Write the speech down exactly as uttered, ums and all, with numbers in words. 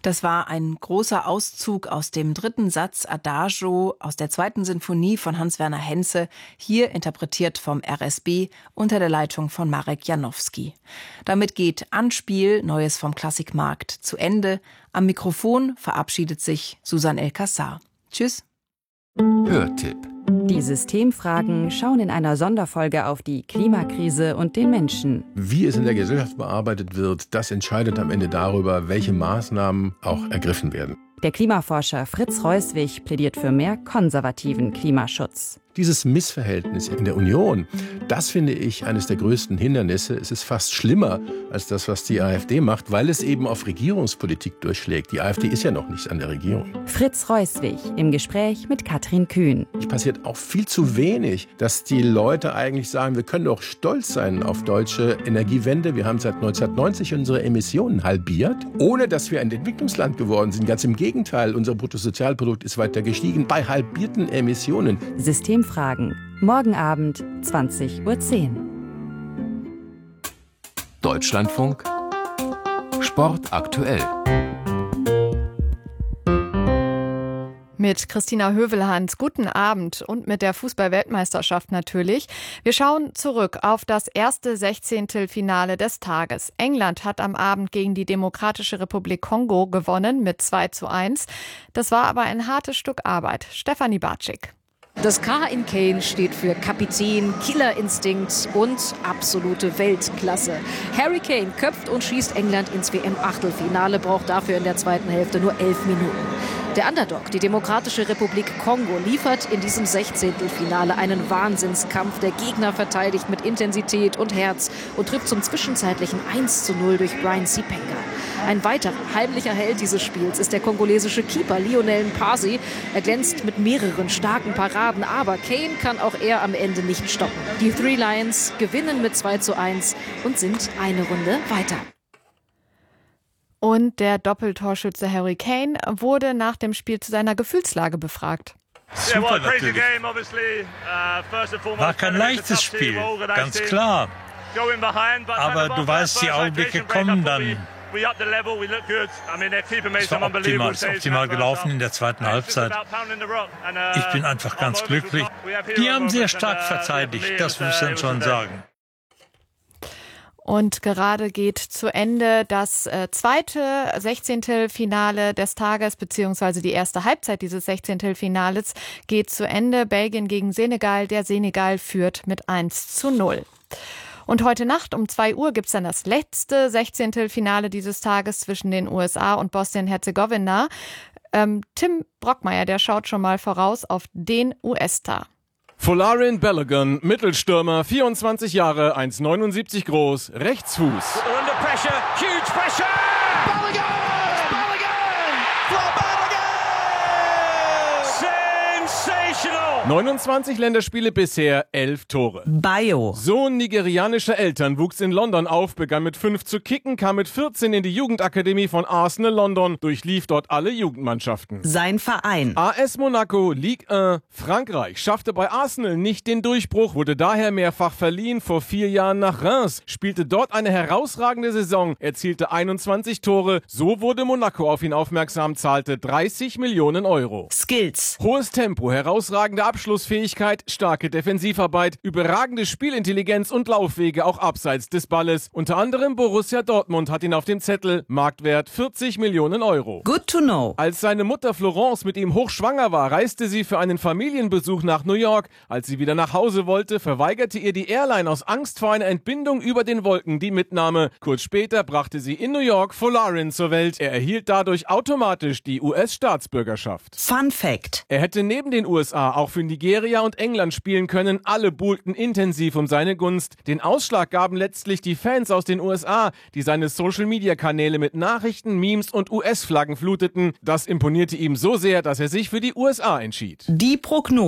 Das war ein großer Auszug aus dem dritten Satz Adagio aus der zweiten Sinfonie von Hans-Werner Henze, hier interpretiert vom R S B unter der Leitung von Marek Janowski. Damit geht Anspiel, Neues vom Klassikmarkt, zu Ende. Am Mikrofon verabschiedet sich Susan El-Kassar. Tschüss. Hörtipp. Die Systemfragen schauen in einer Sonderfolge auf die Klimakrise und den Menschen. Wie es in der Gesellschaft bearbeitet wird, das entscheidet am Ende darüber, welche Maßnahmen auch ergriffen werden. Der Klimaforscher Fritz Reuswig plädiert für mehr konservativen Klimaschutz. Dieses Missverhältnis in der Union, das finde ich eines der größten Hindernisse. Es ist fast schlimmer als das, was die AfD macht, weil es eben auf Regierungspolitik durchschlägt. Die AfD ist ja noch nicht an der Regierung. Fritz Reuswig im Gespräch mit Katrin Kühn. Es passiert auch viel zu wenig, dass die Leute eigentlich sagen, wir können doch stolz sein auf deutsche Energiewende. Wir haben seit neunzehnhundertneunzig unsere Emissionen halbiert, ohne dass wir ein Entwicklungsland geworden sind. Ganz im Gegenteil, unser Bruttosozialprodukt ist weiter gestiegen bei halbierten Emissionen. Systemfragen. Morgen Abend, zwanzig Uhr zehn. Deutschlandfunk Sport aktuell. Mit Christina Hövelhans, guten Abend und mit der Fußball-Weltmeisterschaft natürlich. Wir schauen zurück auf das erste Sechzehntelfinale des Tages. England hat am Abend gegen die Demokratische Republik Kongo gewonnen mit zwei zu eins. Das war aber ein hartes Stück Arbeit. Stefanie Bartschik. Das K in Kane steht für Kapitän, Killerinstinkt und absolute Weltklasse. Harry Kane köpft und schießt England ins W M-Achtelfinale, braucht dafür in der zweiten Hälfte nur elf Minuten. Der Underdog, die Demokratische Republik Kongo, liefert in diesem Sechzehntelfinale einen Wahnsinnskampf. Der Gegner verteidigt mit Intensität und Herz und trifft zum zwischenzeitlichen eins zu null durch Brian Sipenga. Ein weiterer heimlicher Held dieses Spiels ist der kongolesische Keeper Lionel Mpasi. Er glänzt mit mehreren starken Paraden, aber Kane kann auch er am Ende nicht stoppen. Die Three Lions gewinnen mit zwei zu eins und sind eine Runde weiter. Und der Doppeltorschütze Harry Kane wurde nach dem Spiel zu seiner Gefühlslage befragt. Super natürlich. War kein leichtes Spiel, ganz klar. Aber du weißt, die Augenblicke kommen dann. Es war optimal, es ist optimal gelaufen in der zweiten Halbzeit. Ich bin einfach ganz glücklich. Die haben sehr stark verteidigt, das muss man schon sagen. Und gerade geht zu Ende das äh, zweite Sechzehntelfinale des Tages, beziehungsweise die erste Halbzeit dieses Sechzehntelfinales geht zu Ende. Belgien gegen Senegal. Der Senegal führt mit eins zu null. Und heute Nacht um zwei Uhr gibt's dann das letzte Sechzehntelfinale dieses Tages zwischen den U S A und Bosnien-Herzegowina. Ähm, Tim Brockmeier, der schaut schon mal voraus auf den U S-Star. Folarin Balogun, Mittelstürmer, vierundzwanzig Jahre, eins Komma neunundsiebzig groß, Rechtsfuß. Under pressure, huge pressure! Balogun! Balogun! For Balogun! Sensational! neunundzwanzig Länderspiele bisher, elf Tore. Bayo. Sohn nigerianischer Eltern, wuchs in London auf, begann mit fünf zu kicken, kam mit vierzehn in die Jugendakademie von Arsenal London, durchlief dort alle Jugendmannschaften. Sein Verein. A S Monaco, Ligue eins, Frankreich, schaffte bei Arsenal nicht den Durchbruch, wurde daher mehrfach verliehen, vor vier Jahren nach Reims, spielte dort eine herausragende Saison, erzielte einundzwanzig Tore, so wurde Monaco auf ihn aufmerksam, zahlte dreißig Millionen Euro. Skills. Hohes Tempo, herausragende Abschlussfähigkeit, starke Defensivarbeit, überragende Spielintelligenz und Laufwege auch abseits des Balles. Unter anderem Borussia Dortmund hat ihn auf dem Zettel, Marktwert vierzig Millionen Euro. Good to know. Als seine Mutter Florence mit ihm hochschwanger war, reiste sie für einen Familienbesuch nach New York. Als sie wieder nach Hause wollte, verweigerte ihr die Airline aus Angst vor einer Entbindung über den Wolken die Mitnahme. Kurz später brachte sie in New York Folarin zur Welt. Er erhielt dadurch automatisch die U S-Staatsbürgerschaft. Fun Fact. Er hätte neben den U S A auch für Nigeria und England spielen können. Alle buhlten intensiv um seine Gunst. Den Ausschlag gaben letztlich die Fans aus den U S A, die seine Social-Media-Kanäle mit Nachrichten, Memes und U S-Flaggen fluteten. Das imponierte ihm so sehr, dass er sich für die U S A entschied. Die Prognose.